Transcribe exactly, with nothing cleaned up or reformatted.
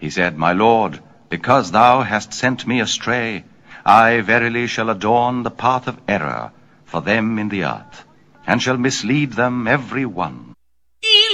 He said, My Lord, because thou hast sent me astray, I verily shall adorn the path of error for them in the earth, and shall mislead them every one.